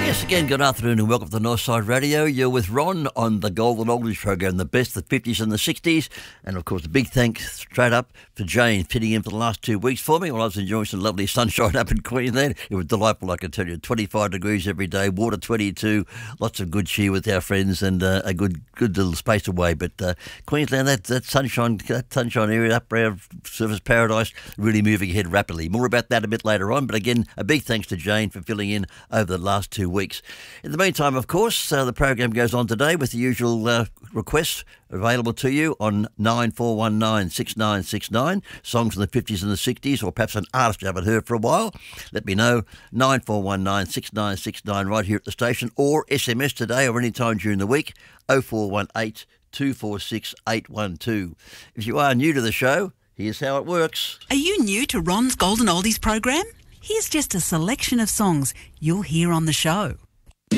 Yes, again, good afternoon and welcome to Northside Radio. You're with Ron on the Golden Oldies program, the best, the 50s and the 60s. And, of course, a big thanks straight up for Jane fitting in for the last 2 weeks for me while I was enjoying some lovely sunshine up in Queensland. It was delightful, I can tell you. 25 degrees every day, water 22, lots of good cheer with our friends and a good little space away. But Queensland, that sunshine area up around Surfers Paradise, really moving ahead rapidly. More about that a bit later on. But, again, a big thanks to Jane for filling in over the last 2 weeks. In the meantime, of course, the program goes on today with the usual requests available to you on 9419 6969, songs from the 50s and the 60s, or perhaps an artist you haven't heard for a while. Let me know, 9419 6969 right here at the station, or SMS today or any time during the week, 0418 246 812. If you are new to the show, here's how it works. Are you new to Ron's Golden Oldies program? Here's just a selection of songs you'll hear on the show.